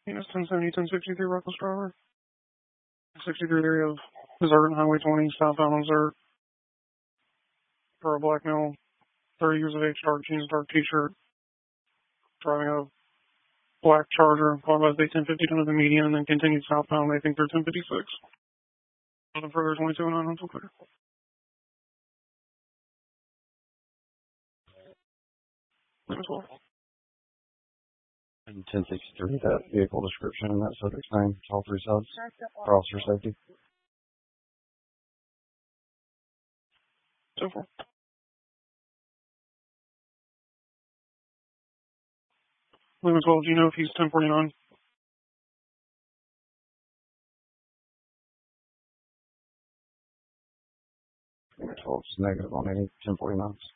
Units 1070, 1063, reckless driver. 63 area of Desert and Highway 20, southbound on Desert. For a black male, 30 years of age, dark jeans, dark t-shirt. Driving a black Charger, followed by the 1050 down to the median, and then continued southbound. They think they're 1056. Nothing further, 22 and 9 until clear. Name as well. And 1063, that vehicle description and that subject's name, all three subs, for officer safety. So far. Name as well. Do you know if he's 1049? 12 is negative on any 1049s.